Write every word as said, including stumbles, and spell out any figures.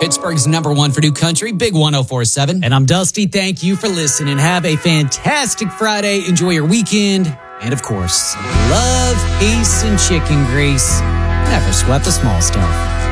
Pittsburgh's number one for new country, Big one oh four point seven. And I'm Dusty. Thank you for listening. Have a fantastic Friday. Enjoy your weekend. And of course, love, peace, and chicken grease. Never sweat the small stuff.